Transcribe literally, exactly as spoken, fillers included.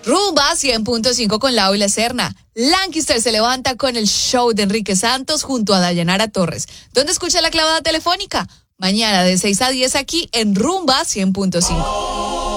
Rumba cien punto cinco con Lau y la Serna. Lancaster se levanta con el show de Enrique Santos junto a Dayanara Torres. ¿Dónde escucha la clavada telefónica? Mañana de seis a diez aquí en Rumba cien punto cinco.